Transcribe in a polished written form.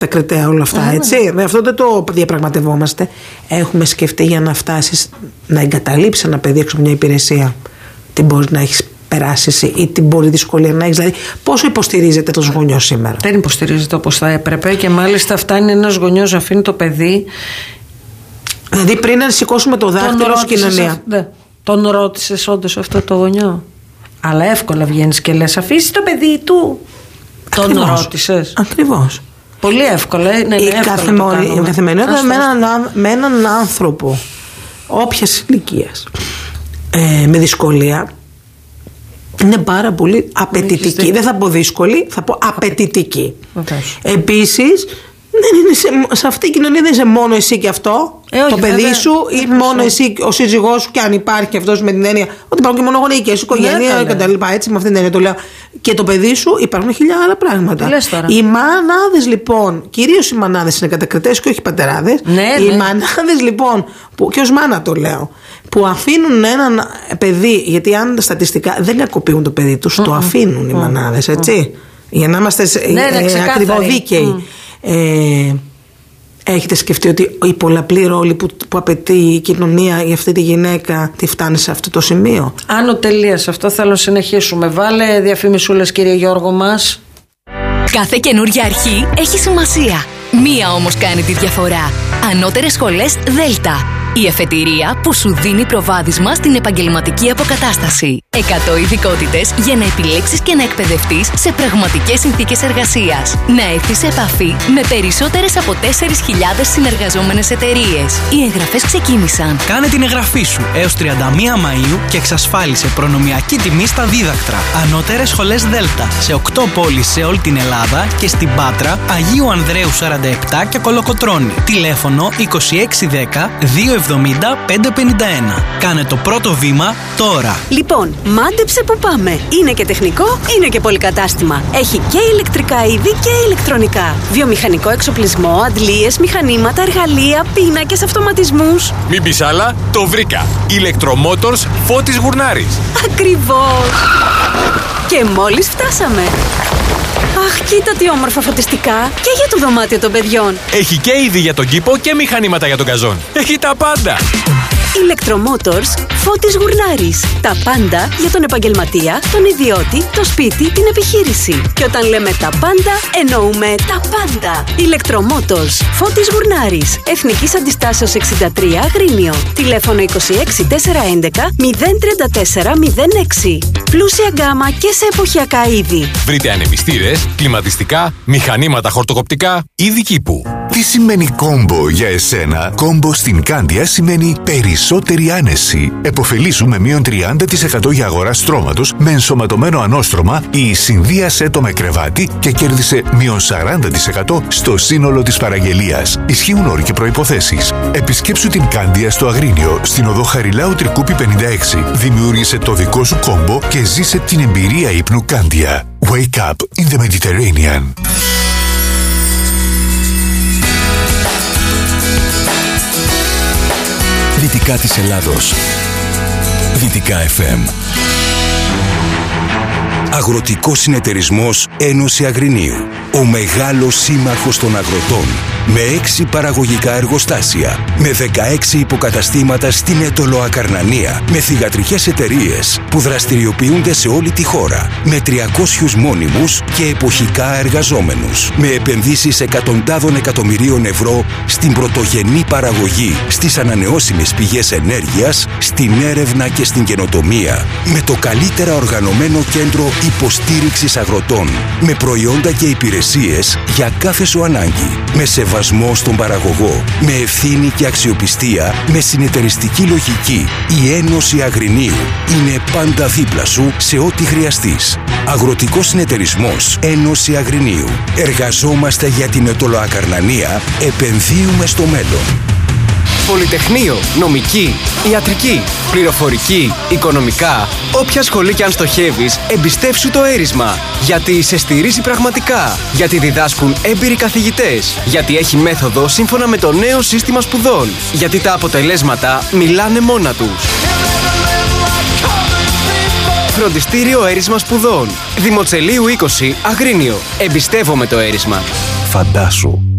τα κριτέα όλα αυτά, έτσι. Με αυτό δεν το διαπραγματευόμαστε. Έχουμε σκεφτεί για να φτάσεις να εγκαταλείψεις ένα παιδί έξω από μια υπηρεσία, τι μπορεί να έχεις περάσει εσύ ή τι μπορεί δυσκολία να έχεις? Δηλαδή, πόσο υποστηρίζεται το γονιό σήμερα? Δεν υποστηρίζεται όπως θα έπρεπε και μάλιστα φτάνει ένας γονιός να αφήνει το παιδί. Δηλαδή, πριν να σηκώσουμε το δάχτυλο στην κοινωνία. Τον ρώτησες όντως αυτό το γονιό? Αλλά εύκολα βγαίνεις και λες αφήσει το παιδί του. Τον ρώτησες? Ακριβώς. Πολύ εύκολα. Η καθημερινότητα με έναν άνθρωπο όποιας ηλικίας με δυσκολία είναι πάρα πολύ απαιτητική. Δεν θα πω δύσκολη, θα πω απαιτητική. Επίσης, σε αυτή η κοινωνία δεν είσαι μόνο εσύ και αυτό, το παιδί σου, ή μόνο εσύ, ο σύζυγός σου, και αν υπάρχει αυτός, με την έννοια ότι υπάρχουν και μονογονεϊκές οικογένειες και τα λοιπά. Έτσι, με αυτή την έννοια το λέω. Και το παιδί σου, υπάρχουν χιλιάδες άλλα πράγματα. Οι μανάδες λοιπόν, κυρίως οι μανάδες είναι κατακριτές και όχι οι πατεράδες. Οι μανάδες λοιπόν, και ως μάνα το λέω, που αφήνουν έναν παιδί, γιατί αν στατιστικά δεν κακοποιούν το παιδί τους, το αφήνουν οι μανάδες, έτσι. Για να είμαστε ακριβοδίκαιοι. Έχετε σκεφτεί ότι η πολλαπλή ρόλη που απαιτεί η κοινωνία για αυτή τη γυναίκα τη φτάνει σε αυτό το σημείο? Άνω τελεία, αυτό θέλω να συνεχίσουμε. Βάλε διαφημισούλες, κύριε Γιώργο μας. Κάθε καινούργια αρχή έχει σημασία. Μία όμως κάνει τη διαφορά. Ανώτερες σχολές Δέλτα. Η εφετηρία που σου δίνει προβάδισμα στην επαγγελματική αποκατάσταση. 100 ειδικότητες για να επιλέξεις και να εκπαιδευτείς σε πραγματικές συνθήκες εργασίας. Να έρθεις σε επαφή με περισσότερες από 4.000 συνεργαζόμενες εταιρείες. Οι εγγραφές ξεκίνησαν. Κάνε την εγγραφή σου έως 31 Μαΐου και εξασφάλισε προνομιακή τιμή στα δίδακτρα. Ανώτερες σχολές Δέλτα σε 8 πόλεις σε όλη την Ελλάδα και στην Πάτρα, Αγίου Ανδρέου 47 και Κολοκοτρώνη. Τηλέφωνο 2610 270-551. Κάνε το πρώτο βήμα τώρα. Λοιπόν, μάντεψε που πάμε. Είναι και τεχνικό, είναι και πολυκατάστημα. Έχει και ηλεκτρικά είδη και ηλεκτρονικά. Βιομηχανικό εξοπλισμό, αντλίες, μηχανήματα, εργαλεία, πίνακες, αυτοματισμούς. Μην πεις άλλα, το βρήκα. Electromotors Φώτης Γουρνάρης. Ακριβώς. Και μόλις φτάσαμε. Αχ, κοίτα τι όμορφα φωτιστικά. Και για το δωμάτιο των παιδιών. Έχει και είδη για τον κήπο και μηχανήματα για τον καζόν. Έχει τα πάντα. Electromotors Φώτης Γουρνάρης. Τα πάντα για τον επαγγελματία, τον ιδιώτη, το σπίτι, την επιχείρηση. Και όταν λέμε τα πάντα, εννοούμε τα πάντα. Electromotors Φώτης Γουρνάρης. Εθνικής Αντιστάσεως 63 Αγρίνιο. Τηλέφωνο 26 411 034 06. Πλούσια γκάμα και σε εποχιακά είδη. Βρείτε ανεμιστήρες, κλιματιστικά, μηχανήματα χορτοκοπτικά, είδη κήπου. Τι σημαίνει κόμπο για εσένα? Κόμπο στην Κάνδια σημαίνει περισσότερη άνεση. Εποφελήσου με μείον 30% για αγορά στρώματος με ενσωματωμένο ανώστρωμα ή συνδύασέ το με κρεβάτι και κέρδισε μείον 40% στο σύνολο της παραγγελίας. Ισχύουν όροι και προϋποθέσεις. Επισκέψου την Κάνδια στο Αγρίνιο, στην οδό Χαριλάου Τρικούπη 56. Δημιούργησε το δικό σου κόμπο και ζήσε την εμπειρία ύπνου Κάνδια. Wake up in the Mediterranean. Δυτικά της Ελλάδος. Δυτικά FM. Αγροτικός συνεταιρισμός Ένωση Αγρινίου. Ο μεγάλος σύμμαχος των αγροτών. Με 6 παραγωγικά εργοστάσια. Με 16 υποκαταστήματα στην Αιτωλοακαρνανία. Με θυγατρικές εταιρείες που δραστηριοποιούνται σε όλη τη χώρα. Με 300 μόνιμους και εποχικά εργαζόμενους. Με επενδύσεις εκατοντάδων εκατομμυρίων ευρώ στην πρωτογενή παραγωγή, στις ανανεώσιμες πηγές ενέργειας, στην έρευνα και στην καινοτομία. Με το καλύτερα οργανωμένο κέντρο υποστήριξης αγροτών. Με προϊόντα και υπηρεσίες για κάθε σου ανάγκη. Με σεβασμό στον παραγωγό. Με ευθύνη και αξιοπιστία. Με συνεταιριστική λογική. Η Ένωση Αγρινίου είναι πάντα δίπλα σου σε ό,τι χρειαστείς. Αγροτικός συνεταιρισμός Ένωση Αγρινίου. Εργαζόμαστε για την Αιτωλοακαρνανία. Επενδύουμε στο μέλλον. Πολυτεχνείο, νομική, ιατρική, πληροφορική, οικονομικά. Όποια σχολή κι αν στοχεύεις, εμπιστεύσου το έρισμα. Γιατί σε στηρίζει πραγματικά. Γιατί διδάσκουν έμπειροι καθηγητές. Γιατί έχει μέθοδο σύμφωνα με το νέο σύστημα σπουδών. Γιατί τα αποτελέσματα μιλάνε μόνα τους. Φροντιστήριο Έρισμα Σπουδών. Δημοτσελείου 20, Αγρίνιο. Εμπιστεύομαι το έρισμα. Φαντάσου.